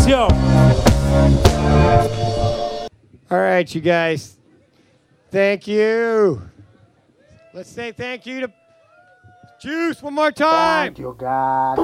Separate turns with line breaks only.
show.
All right, you guys. Thank you. Let's say thank you to Juice one more time.
Thank you, God.